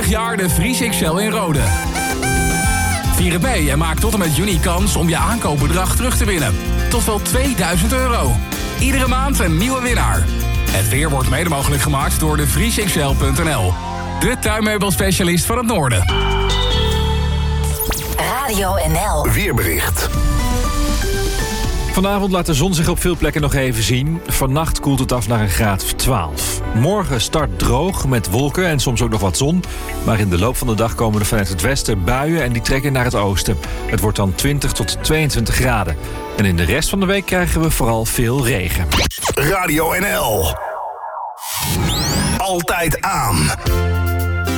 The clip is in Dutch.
20 jaar de Vries XL in rode. Vier het mee en maak tot en met juni kans om je aankoopbedrag terug te winnen. Tot wel €2000. Iedere maand een nieuwe winnaar. Het weer wordt mede mogelijk gemaakt door de vriesxl.nl. De tuinmeubelspecialist van het noorden. Radio NL. Weerbericht. Vanavond laat de zon zich op veel plekken nog even zien. Vannacht koelt het af naar een graad of 12. Morgen start droog met wolken en soms ook nog wat zon. Maar in de loop van de dag komen er vanuit het westen buien en die trekken naar het oosten. Het wordt dan 20 tot 22 graden. En in de rest van de week krijgen we vooral veel regen. Radio NL. Altijd aan.